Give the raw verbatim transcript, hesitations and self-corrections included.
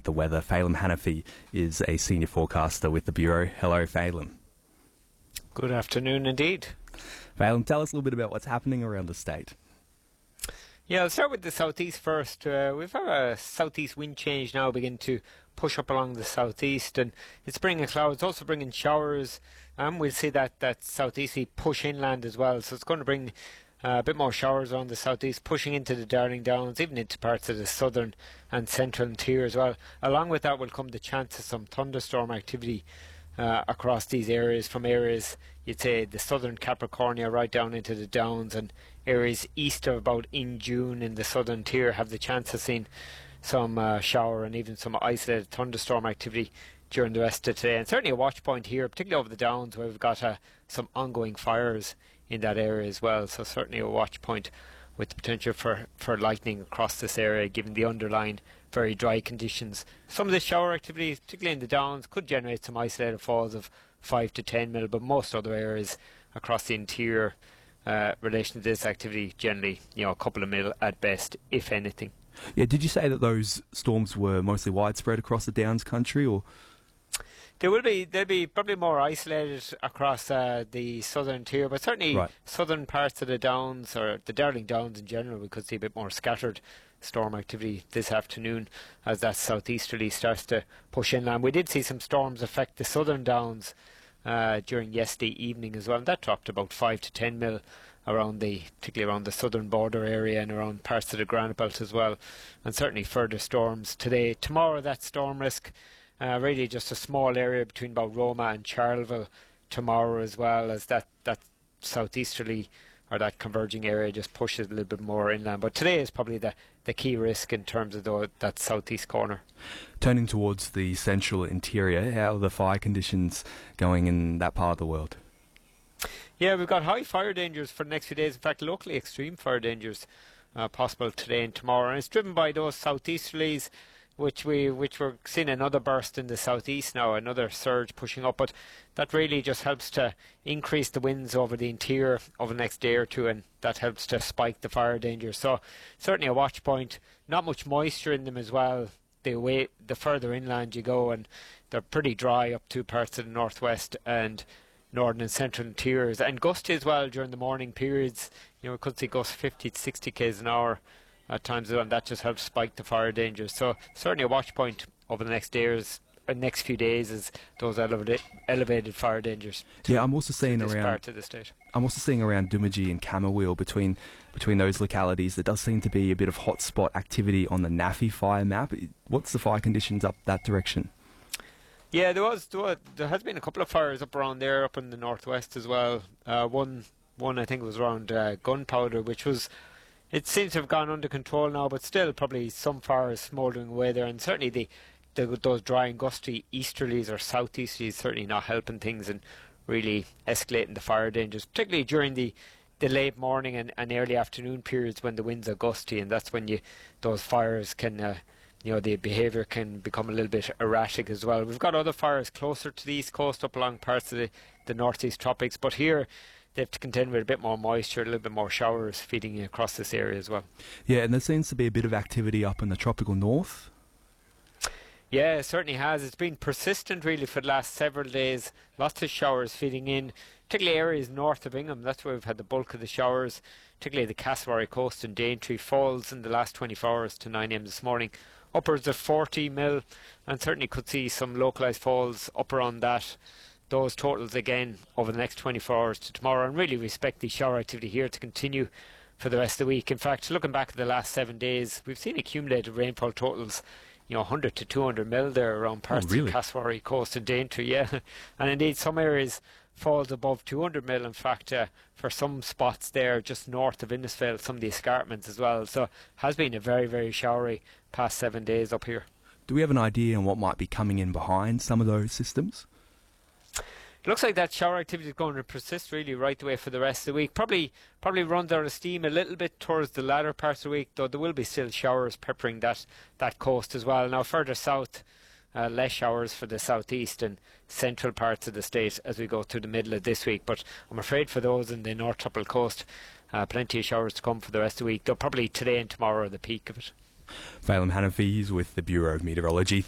with the weather. Phelim Hanafi is a senior forecaster with the Bureau. Hello, Phelim. Good afternoon indeed. Phelim, tell us a little bit about what's happening around the state. Yeah, I'll start with the southeast first. Uh, we've had a southeast wind change now begin to push up along the southeast, and it's bringing clouds, also bringing showers, and we'll see that, that southeasterly push inland as well. So it's going to bring uh, a bit more showers around the southeast, pushing into the Darling Downs, even into parts of the southern and central interior as well. Along with that will come the chance of some thunderstorm activity Uh, across these areas, from areas you'd say the southern Capricornia right down into the Downs, and areas east of about in June in the southern interior have the chance of seeing some uh, shower and even some isolated thunderstorm activity during the rest of today. And certainly a watch point here, particularly over the Downs, where we've got uh, some ongoing fires in that area as well. So certainly a watch point with the potential for, for lightning across this area, given the underlying very dry conditions. Some of the shower activity, particularly in the Downs, could generate some isolated falls of five to ten mil, but most other areas across the interior, uh, relation to this activity, generally, you know, a couple of mil at best, if anything. Yeah, did you say that those storms were mostly widespread across the Downs country, or? They will be. They'll be probably more isolated across uh, the southern interior, but certainly Right. southern parts of the Downs, or the Darling Downs in general, we could see a bit more scattered storm activity this afternoon as that southeasterly starts to push inland. We did see some storms affect the southern Downs uh, during yesterday evening as well, and that dropped about five to ten mil around the, particularly around the southern border area and around parts of the Granite Belt as well, and certainly further storms today. Tomorrow, that storm risk, uh, really just a small area between about Roma and Charleville tomorrow, as well as that, that southeasterly or that converging area just pushes a little bit more inland. But today is probably the, the key risk in terms of the, that southeast corner. Turning towards the central interior, how are the fire conditions going in that part of the world? Yeah, we've got high fire dangers for the next few days. In fact, locally extreme fire dangers uh, possible today and tomorrow. And it's driven by those southeasterlies, which we which we're seeing another burst in the southeast now, another surge pushing up, but that really just helps to increase the winds over the interior over the next day or two, and that helps to spike the fire danger. So certainly a watch point. Not much moisture in them as well. The way the further inland you go, and they're pretty dry up to parts of the northwest and northern and central interiors, and gusty as well during the morning periods. You know, we could see gusts fifty to sixty k's an hour at times, and that just helps spike the fire danger. So certainly a watch point over the next days, uh, next few days, is those elevated elevated fire dangers. Yeah, I'm also seeing this around. part of the state. I'm also seeing around Doomadgee and Camberwell, between between those localities, there does seem to be a bit of hotspot activity on the NAAFI fire map. What's the fire conditions up that direction? Yeah, there was, there was there has been a couple of fires up around there, up in the northwest as well. Uh, one one I think was around uh, Gunpowder, which was. It seems to have gone under control now, but still probably some fires smouldering away there, and certainly the, the those dry and gusty easterlies or southeasterlies certainly not helping things and really escalating the fire dangers, particularly during the, the late morning and, and early afternoon periods when the winds are gusty, and that's when you those fires can, uh, you know, the behaviour can become a little bit erratic as well. We've got other fires closer to the east coast, up along parts of the, the northeast tropics, but here they have to contend with a bit more moisture, a little bit more showers feeding across this area as well. Yeah, and there seems to be a bit of activity up in the tropical north. Yeah, it certainly has. It's been persistent really for the last several days. Lots of showers feeding in, particularly areas north of Ingham. That's where we've had the bulk of the showers, particularly the Cassowary Coast and Daintree. Falls in the last twenty-four hours to nine a m this morning, upwards of forty mil, and certainly could see some localised falls up around that. Those totals again over the next twenty-four hours to tomorrow, and really we expect the shower activity here to continue for the rest of the week. In fact, looking back at the last seven days, we've seen accumulated rainfall totals, you know, one hundred to two hundred mil there around parts oh, really? of the Cassowary Coast and Daintree, yeah. And indeed some areas falls above two hundred mil, in fact, uh, for some spots there just north of Innisfail, some of the escarpments as well. So has been a very, very showery past seven days up here. Do we have an idea on what might be coming in behind some of those systems? It looks like that shower activity is going to persist really right the way for the rest of the week. Probably probably runs out of steam a little bit towards the latter parts of the week, though there will be still showers peppering that, that coast as well. Now further south, uh, less showers for the southeast and central parts of the state as we go through the middle of this week. But I'm afraid for those in the North Tropical Coast, uh, plenty of showers to come for the rest of the week, though probably today and tomorrow are the peak of it. Phelim Hanafi is with the Bureau of Meteorology.